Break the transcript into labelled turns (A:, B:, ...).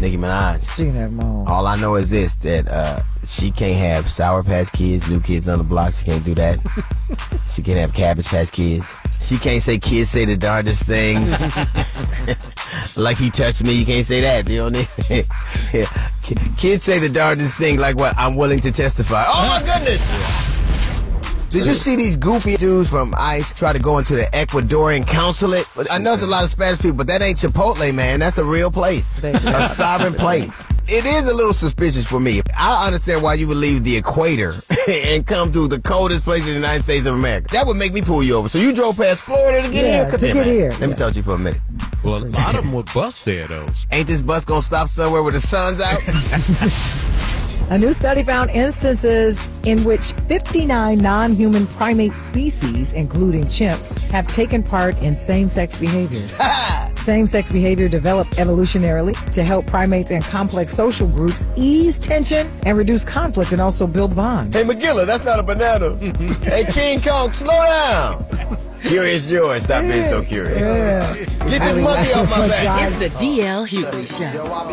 A: Nicki Minaj.
B: She can have them all.
A: All I know is this, that she can't have Sour Patch Kids, New Kids on the Block. She can't do that. She can't have Cabbage Patch Kids. She can't say kids say the darndest things. Like he touched me, you can't say that. You know what I mean? Kids say the darndest thing like what? I'm willing to testify. Oh my goodness! Did you see these goofy dudes from ICE try to go into the Ecuadorian consulate? I know it's a lot of Spanish people, but that ain't Chipotle, man. That's a real place. A sovereign place. It is a little suspicious for me. I understand why you would leave the equator and come to the coldest place in the United States of America. That would make me pull you over. So you drove past Florida to get here?
B: To get here.
A: Let me talk to you for a minute.
C: Well, a lot of them would bus there, though.
A: Ain't this bus gonna stop somewhere where the sun's out?
B: A new study found instances in which 59 non-human primate species, including chimps, have taken part in same-sex behaviors. Same-sex behavior developed evolutionarily to help primates and complex social groups ease tension and reduce conflict and also build bonds.
A: Hey, McGilla, that's not a banana. Hey, King Kong, slow down. Curious George, stop being so curious.
B: Yeah.
A: Get this monkey off my back.
D: It's the DL Hughley Show.